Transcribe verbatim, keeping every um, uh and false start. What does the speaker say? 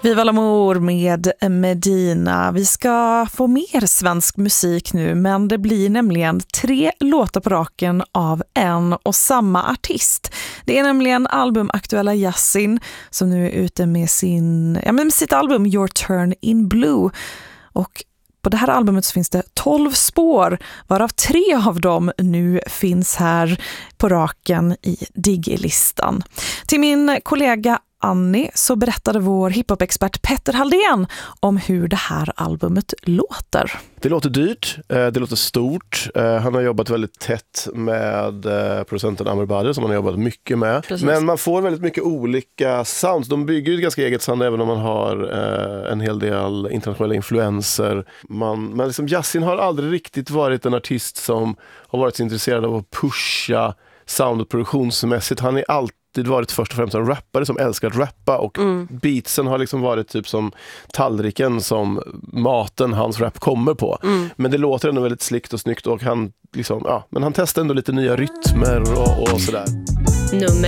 Viva l'amor med Medina. Vi ska få mer svensk musik nu, men det blir nämligen tre låtar på raken av en och samma artist. Det är nämligen albumaktuella Yasin som nu är ute med, sin, ja, med sitt album Your Turn in Blue. Och på det här albumet så finns det tolv spår, varav tre av dem nu finns här på raken i Digi-listan. Till min kollega Annie så berättade vår hiphop-expert Petter Halldén om hur det här albumet låter. Det låter dyrt, det låter stort. Han har jobbat väldigt tätt med producenten Amr Badr som han har jobbat mycket med. Precis. Men man får väldigt mycket olika sounds. De bygger ju ett ganska eget sound även om man har en hel del internationella influenser. Man, men liksom Yasin har aldrig riktigt varit en artist som har varit så intresserad av att pusha soundet produktionsmässigt. Han är alltid Det varit först och främst en rappare som älskar att rappa och mm. beatsen har liksom varit typ som tallriken som maten hans rap kommer på. Mm. Men det låter ändå väldigt slickt och snyggt och han liksom, ja, men han testar ändå lite nya rytmer och, och sådär. Nummer